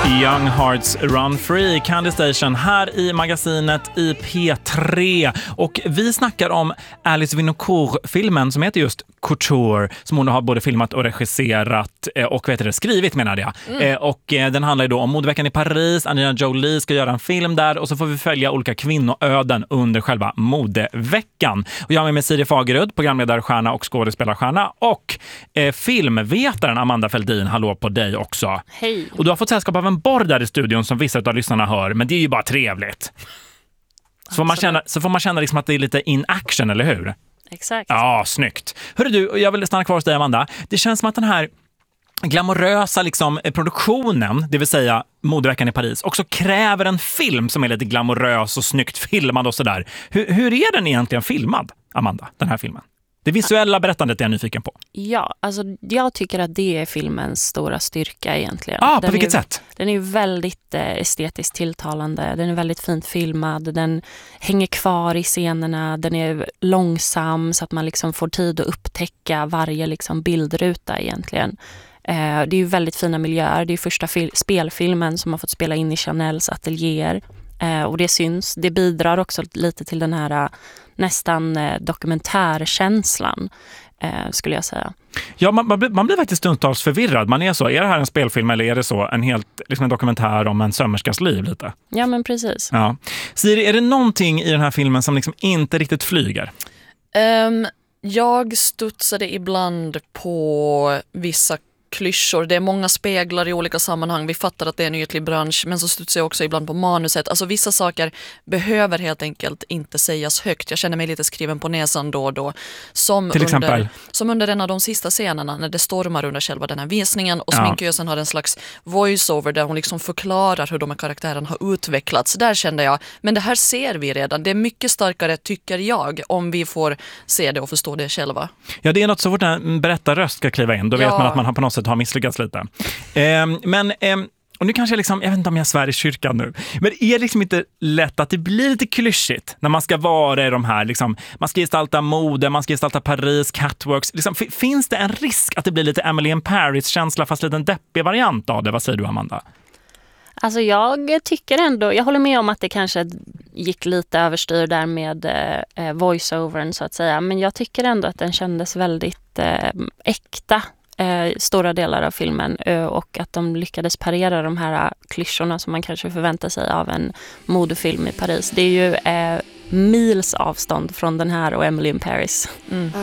Young Hearts Run Free, Candy Station här i magasinet i P3. Och vi snackar om Alice Winocour-filmen som heter just Couture, som hon har både filmat och regisserat och skrivit menar jag. Och den handlar ju då om modeveckan i Paris. Angelina Jolie ska göra en film där och så får vi följa olika kvinnoöden under själva modeveckan. Och jag har med mig Siri Fagerud, programledarstjärna och skådespelarstjärna, och filmvetaren Amanda Feldin. Hallå på dig också. Hej. Och du har fått sällskap av en borr där i studion som vissa av lyssnarna hör, men det är ju bara trevligt. Så får man känna liksom att det är lite in action, eller hur? Exakt. Ja, snyggt. Hörru du, jag vill stanna kvar hos dig Amanda. Det känns som att den här glamorösa produktionen, det vill säga modeveckan i Paris, också kräver en film som är lite glamorös och snyggt filmad och sådär. Hur är den egentligen filmad, Amanda, den här filmen? Det visuella berättandet är jag nyfiken på. Ja, alltså jag tycker att det är filmens stora styrka egentligen. På vilket sätt? Den är ju väldigt estetiskt tilltalande. Den är väldigt fint filmad. Den hänger kvar i scenerna. Den är långsam så att man liksom får tid att upptäcka varje bildruta egentligen. Det är ju väldigt fina miljöer. Det är första spelfilmen som har fått spela in i Chanels ateljéer. Och det syns. Det bidrar också lite till den här nästan dokumentärkänslan, skulle jag säga. Ja, man blir faktiskt stundtals förvirrad. Man är så, är det här en spelfilm eller är det så en helt en dokumentär om en sömmerskas liv lite? Ja, men precis. Ja. Siri, är det någonting i den här filmen som inte riktigt flyger? Jag studsade ibland på vissa klyschor. Det är många speglar i olika sammanhang. Vi fattar att det är en ytlig bransch, men så studsar jag också ibland på manuset. Alltså vissa saker behöver helt enkelt inte sägas högt. Jag känner mig lite skriven på näsan då och då. Till exempel? Som under en av de sista scenerna när det stormar under själva den här visningen och sminkösen har en slags voiceover där hon förklarar hur de här karaktärerna har utvecklats. Där kände jag, men det här ser vi redan. Det är mycket starkare, tycker jag, om vi får se det och förstå det själva. Ja, det är något så fort en berättarröst ska kliva in. Då vet man att man har på något sätt har misslyckats lite. Och nu kanske jag vet inte om jag svär i kyrkan nu, men är det inte lätt att det blir lite klyschigt när man ska vara i de här, man ska gestalta mode, man ska gestalta Paris, catwalks. Finns det en risk att det blir lite Emily in Paris-känsla fast lite en deppig variant av det? Vad säger du, Amanda? Alltså jag tycker ändå, jag håller med om att det kanske gick lite överstyr där med voiceovern så att säga, men jag tycker ändå att den kändes väldigt äkta. Stora delar av filmen och att de lyckades parera de här klyschorna som man kanske förväntar sig av en modefilm i Paris. Det är ju mils avstånd från den här och Emily in Paris.